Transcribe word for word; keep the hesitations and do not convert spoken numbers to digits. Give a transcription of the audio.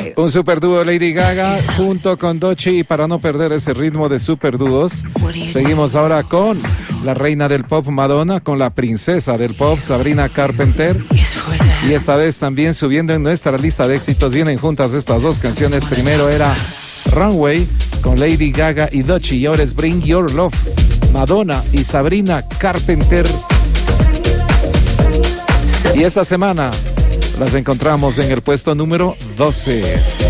Un superdúo Lady Gaga junto con Doechii, y para no perder ese ritmo de superdúos, seguimos ahora con la reina del pop Madonna, con la princesa del pop Sabrina Carpenter, y esta vez también subiendo en nuestra lista de éxitos. Vienen juntas estas dos canciones. Primero era Runway con Lady Gaga y Doechii, y ahora es Bring Your Love, Madonna y Sabrina Carpenter. Y esta semana las encontramos en el puesto número doce.